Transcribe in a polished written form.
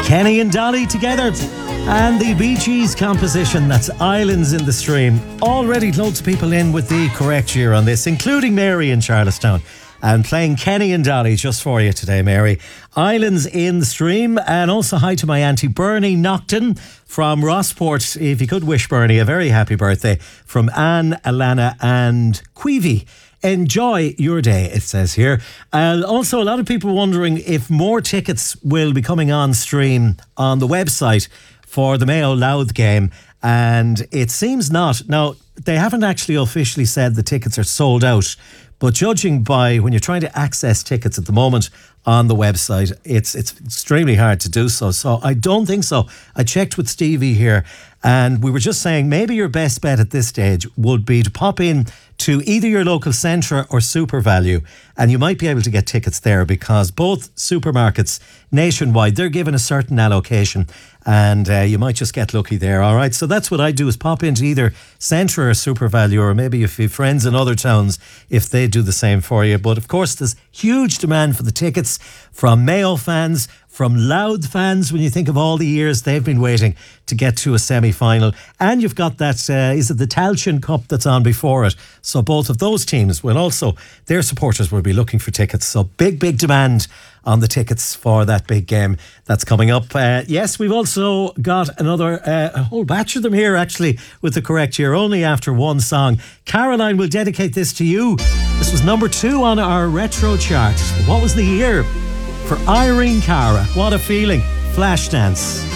Kenny and Dolly together. And the Bee Gees composition, that's Islands in the Stream. Already loads of people in with the correct year on this, including Mary in Charlestown. And playing Kenny and Dolly just for you today, Mary. Islands in the Stream. And also hi to my auntie Bernie Nocton from Rossport. If you could wish Bernie a very happy birthday from Anne, Alana and Queevy. Enjoy your day, it says here. Also, a lot of people wondering if more tickets will be coming on stream on the website for the Mayo Louth game, and it seems not. Now, they haven't actually officially said the tickets are sold out, but judging by when you're trying to access tickets at the moment on the website, it's extremely hard to do so. So I don't think so. I checked with Stevie here, and we were just saying maybe your best bet at this stage would be to pop in to either your local Centra or SuperValu, and you might be able to get tickets there because both supermarkets nationwide, they're given a certain allocation, and you might just get lucky there. All right, so that's what I do, is pop into either Centra or SuperValu, or maybe if you have friends in other towns, if they do the same for you. But of course, there's huge demand for the tickets from Mayo fans, from Louth fans, when you think of all the years they've been waiting to get to a semi-final. And you've got that, is it the Tailteann Cup that's on before it? So both of those teams will also, their supporters will be looking for tickets. So big demand on the tickets for that big game that's coming up. Yes, we've also got another, a whole batch of them here actually with the correct year, only after one song. Caroline will dedicate this to you. This was number 2 on our retro chart. What was the year for Irene Cara? What a feeling. Flashdance.